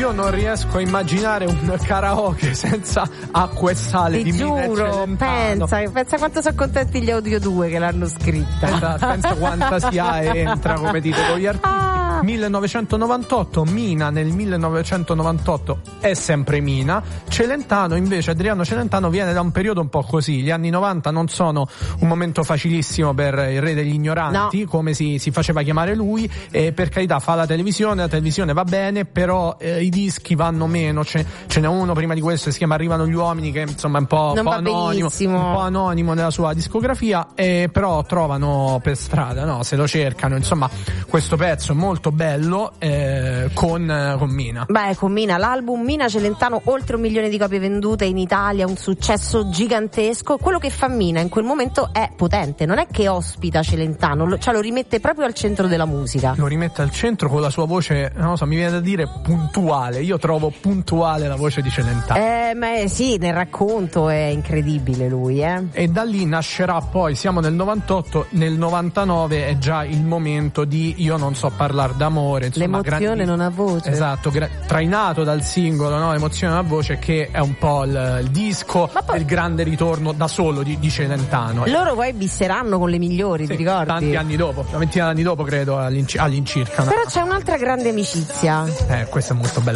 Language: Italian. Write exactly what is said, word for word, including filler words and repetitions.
Io non riesco a immaginare un karaoke senza acqua e sale. Ti di Mina e giuro, Celentano. pensa, pensa quanto sono contenti gli Audio due che l'hanno scritta. Esatto, pensa quanta si ha e entra, come dite con gli artisti. Ah. millenovecentonovantotto, Mina nel millenovecentonovantotto è sempre Mina. Celentano invece, Adriano Celentano, viene da un periodo un po' così. Gli anni novanta non sono un momento facilissimo per il re degli ignoranti, no. come si, si faceva chiamare lui, e per carità fa la televisione, la televisione va bene, però eh, i dischi vanno meno. Ce, ce n'è uno prima di questo che si chiama Arrivano gli uomini, che insomma è un po', un po' anonimo, un po' anonimo nella sua discografia, e però trovano per strada, no? Se lo cercano, insomma, questo pezzo è molto bello eh, con, con Mina. Beh, con Mina, l'album Mina Celentano, oltre un milione di copie vendute in Italia, un successo gigantesco. Quello che fa Mina in quel momento è potente, non è che ospita Celentano, lo, cioè lo rimette proprio al centro della musica. Lo rimette al centro con la sua voce, non lo so, mi viene da dire puntuale. Io trovo puntuale la voce di Celentano. Eh, ma eh, sì, nel racconto è incredibile lui, eh. E da lì nascerà poi, siamo nel novantotto, nel novantanove è già il momento di Io non so parlare d'amore, insomma, l'emozione grandi... non ha voce. Esatto, gra... trainato dal singolo, no? L'emozione non ha voce, che è un po' il, il disco poi... del grande ritorno da solo di, di Celentano. Loro poi bisseranno con le migliori, sì, ti ricordi? Tanti anni dopo, una ventina d'anni dopo credo, all'inci... all'incirca. No? Però c'è un'altra grande amicizia. Eh, questo è molto bello.